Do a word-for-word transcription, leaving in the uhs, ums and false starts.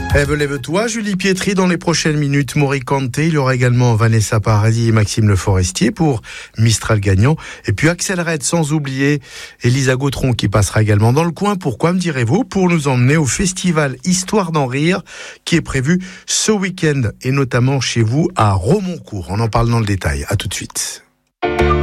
Ève, lève-toi, Julie Pietri dans les prochaines minutes, Maury Kanté, il y aura également Vanessa Paradis et Maxime Le Forestier pour Mistral gagnant, et puis Axel Red, sans oublier Elisa Gautron qui passera également dans le coin. Pourquoi, me direz-vous? Pour nous emmener au festival Histoire d'en rire qui est prévu ce week-end et notamment chez vous à Romoncourt. On en parle dans le détail, à tout de suite.